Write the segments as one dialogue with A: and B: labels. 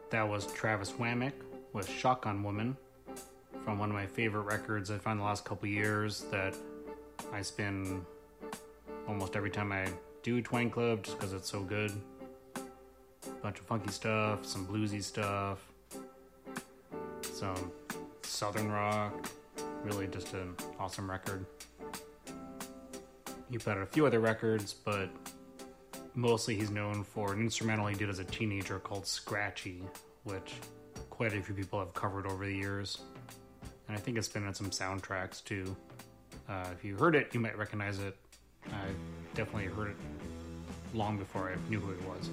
A: That was Travis Wamick with Shotgun Woman from one of my favorite records I found the last couple years that I spin almost every time I do Twang Club just because it's so good. Bunch of funky stuff, some bluesy stuff, some southern rock, really just an awesome record. He put out a few other records, but mostly he's known for an instrumental he did as a teenager called Scratchy, which quite a few people have covered over the years. And I think it's been on some soundtracks too. If you heard it, you might recognize it. I definitely heard it long before I knew who it was.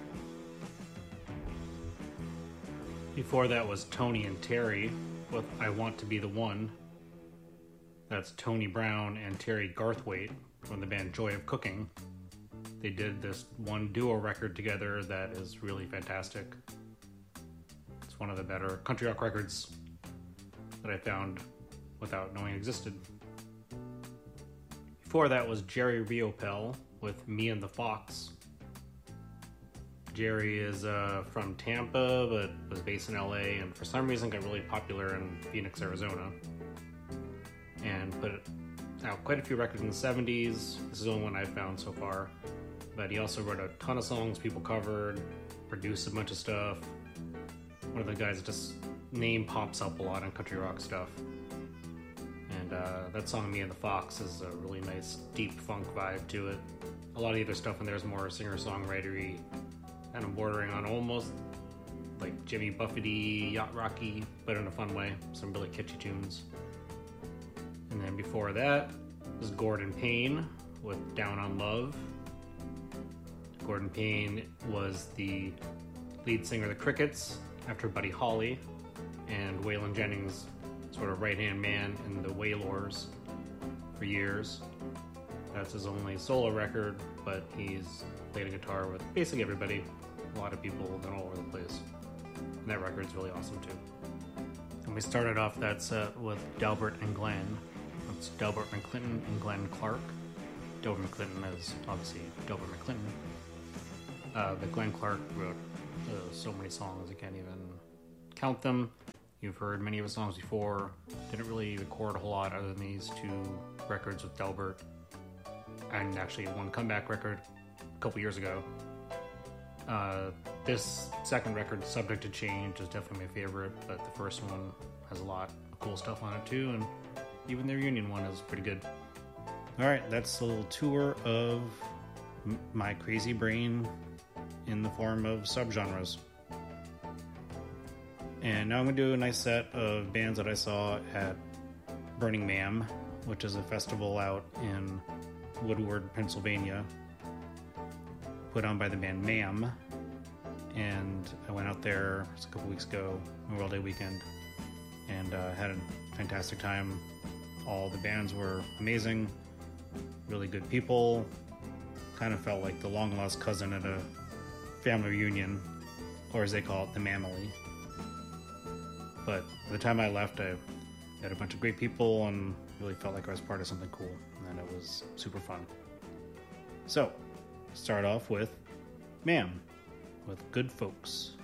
A: Before that was Tony and Terry with I Want to Be the One. That's Tony Brown and Terry Garthwaite from the band Joy of Cooking. They did this one duo record together that is really fantastic. It's one of the better country rock records that I found without knowing it existed. Before that was Jerry Riopel with Me and the Fox. Jerry is from Tampa, but was based in LA, and for some reason got really popular in Phoenix, Arizona. And put out quite a few records in the 70s. This is the only one I've found so far. But he also wrote a ton of songs people covered, produced a bunch of stuff. One of the guys that just name pops up a lot on country rock stuff. And that song, Me and the Fox, is a really nice deep funk vibe to it. A lot of the other stuff in there is more singer-songwritery, kind of bordering on almost like Jimmy Buffett-y, yacht rocky, but in a fun way. Some really catchy tunes. And then before that was Gordon Payne with Down on Love. Gordon Payne was the lead singer of the Crickets after Buddy Holly, and Waylon Jennings' sort of right-hand man in the Wailors for years. That's his only solo record, but he's played a guitar with basically everybody, a lot of people all over the place. And that record's really awesome too. And we started off that set with Delbert and Glenn. It's Delbert McClinton and Glenn Clark. Delbert McClinton is obviously Delbert McClinton. But Glenn Clark wrote so many songs I can't even count them. You've heard many of his songs before. Didn't really record a whole lot other than these two records with Delbert. And actually one comeback record a couple years ago. This second record, Subject to Change, is definitely my favorite, but the first one has a lot of cool stuff on it too, and even the reunion one is pretty good. Alright, that's a little tour of my crazy brain in the form of subgenres. And now I'm going to do a nice set of bands that I saw at Burning Man, which is a festival out in Woodward, Pennsylvania, put on by the band Ma'am. And I went out there a couple weeks ago, Memorial Day weekend, and had a fantastic time. All the bands were amazing, really good people. Kind of felt like the long-lost cousin at a family reunion, or as they call it, the Mamily. But by the time I left, I had a bunch of great people and really felt like I was part of something cool, and it was super fun. So, start off with Ma'am with Good Folks.